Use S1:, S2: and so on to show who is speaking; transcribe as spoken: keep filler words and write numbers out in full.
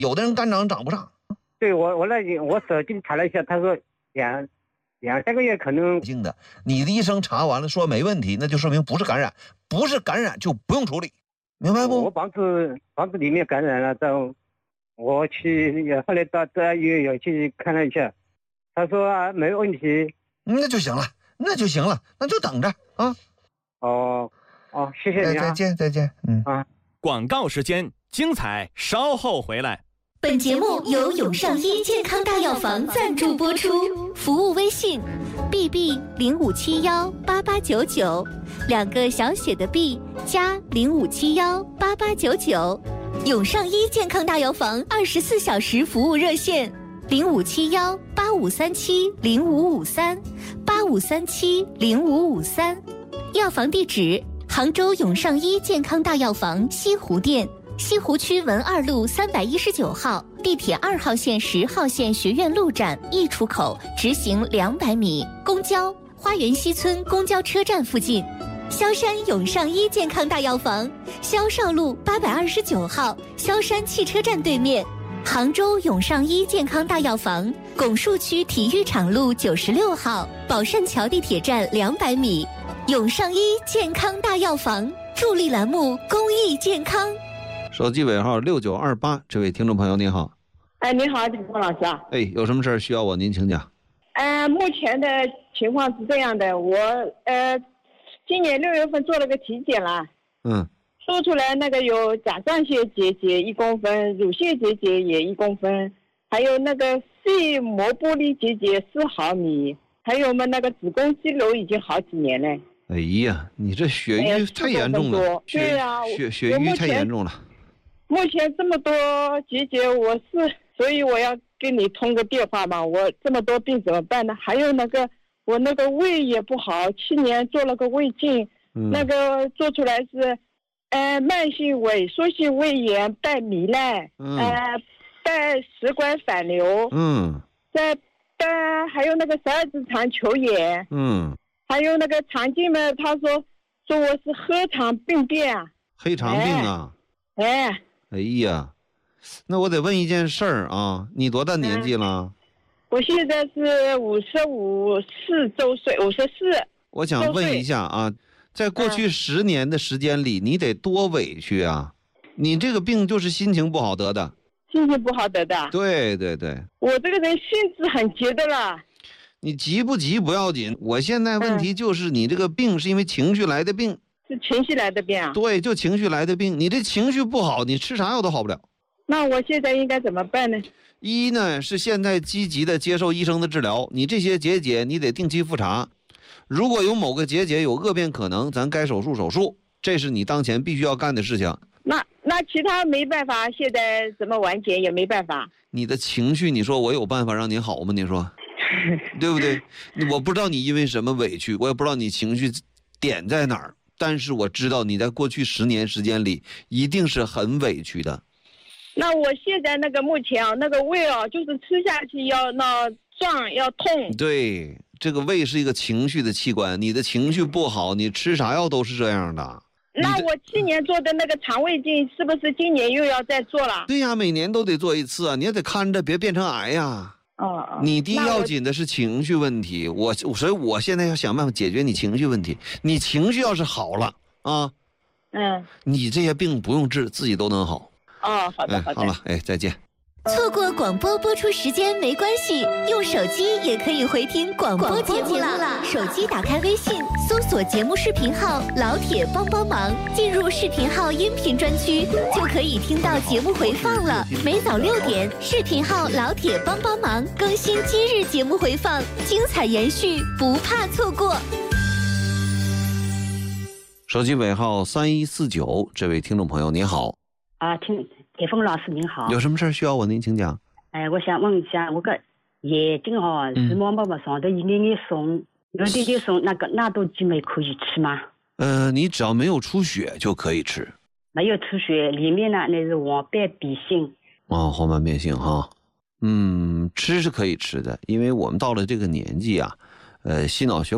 S1: 有的人肝长长不上。
S2: 对，我我那我手机查了一下，他说两两三个月可能
S1: 性的，你的医生查完了说没问题，那就说明不是感染，不是感染就不用处理，明白不？
S2: 我房子房子里面感染了，到我去后来到这医院有去看了一下，他说、啊、没问题，
S1: 那就行了，那就行了，那就等着啊。
S2: 哦哦，谢谢你啊，
S1: 再见再见，嗯
S3: 啊。广告时间，精彩稍后回来。
S4: 本节目由永上医健康大药房赞助播出，服务微信 B B 零五七幺八八九九，两个小写的 B 加零五七幺八八九九，永上医健康大药房二十四小时服务热线零五七幺八五三七零五五三八五三七零五五三，药房地址杭州永上医健康大药房西湖店。西湖区文二路三百一十九号，地铁二号线十号线学院路站 E 出口直行两百米，公交花园西村公交车站附近。萧山永上医健康大药房，萧少路八百二十九号，萧山汽车站对面。杭州永上医健康大药房，拱墅区体育场路九十六号，宝善桥地铁站两百米。永上医健康大药房助力栏目公益健康。
S1: 手机尾号六九二八，这位听众朋友你好。
S5: 哎，你好，陈峰老师啊。
S1: 哎，有什么事儿需要我您请讲。
S5: 呃，目前的情况是这样的，我呃，今年六月份做了个体检了，
S1: 嗯，
S5: 说出来那个有甲状腺结节一公分，乳腺结节也一公分，还有那个肺膜玻璃结节四毫米，还有我们那个子宫肌瘤已经好几年了。
S1: 哎呀，你这血瘀太严重了，
S5: 哎、对呀、啊，
S1: 血血瘀太严重了。
S5: 目前这么多结节，我是所以我要跟你通个电话嘛。我这么多病怎么办呢？还有那个我那个胃也不好，去年做了个胃镜，嗯、那个做出来是，呃，慢性萎缩性胃炎带糜烂，嗯、呃，带食管反流，
S1: 嗯，
S5: 再带还有那个十二指肠球炎，
S1: 嗯，
S5: 还有那个肠镜嘛，他说说我是黑肠病变啊，
S1: 黑肠病啊，
S5: 哎。哎
S1: 哎呀，那我得问一件事儿啊，你多大年纪了？
S5: 嗯、我现在是五十五四周岁，五十四。
S1: 我想问一下啊，在过去十年的时间里，嗯、你得多委屈啊！你这个病就是心情不好得的。
S5: 心情不好得的。
S1: 对对对。
S5: 我这个人性子很急的了。
S1: 你急不急不要紧，我现在问题就是你这个病是因为情绪来的病。
S5: 是情绪来的病啊？
S1: 对，就情绪来的病。你这情绪不好，你吃啥药都好不了。
S5: 那我现在应该怎么办呢？
S1: 一呢是现在积极的接受医生的治疗，你这些结节你得定期复查，如果有某个结节有恶变可能，咱该手术手术，这是你当前必须要干的事情。
S5: 那那其他没办法，现在怎么缓解也没办法。
S1: 你的情绪，你说我有办法让你好吗？你说，对不对？我不知道你因为什么委屈，我也不知道你情绪点在哪儿。但是我知道你在过去十年时间里一定是很委屈的。
S5: 那我现在那个目前啊，那个胃啊，就是吃下去要那胀要痛。
S1: 对，这个胃是一个情绪的器官，你的情绪不好，你吃啥药都是这样的。
S5: 那我去年做的那个肠胃镜，是不是今年又要再做了？
S1: 对呀，每年都得做一次啊，你也得看着别变成癌呀。
S5: 哦，
S1: 你第一要紧的是情绪问题，我所以我现在要想办法解决你情绪问题。你情绪要是好了啊，
S5: 嗯，
S1: 你这些病不用治，自己都能好。
S5: 哦，好的，好的，
S1: 哎，好了，哎，再见。
S4: 错过广播播出时间没关系，用手机也可以回听广播节目了。手机打开微信，搜索节目视频号“老铁帮帮忙”，进入视频号音频专区，就可以听到节目回放了。每早六点，视频号“老铁帮帮忙”更新今日节目回放，精彩延续，不怕错过。
S1: 手机尾号三一四九，这位听众朋友你好。
S6: 啊，听铁峰老师您好，
S1: 有什么事需要我您请讲。
S6: 哎，我想问一下，我个眼睛哦，视网膜上头一点点松，有点点松，那个那都激酶可以吃吗？
S1: 呃，你只要没有出血就可以吃。
S6: 没有出血，里面呢那是黄斑变性。
S1: 哦，黄斑变性哈，嗯，吃是可以吃的，因为我们到了这个年纪啊，呃，心脑血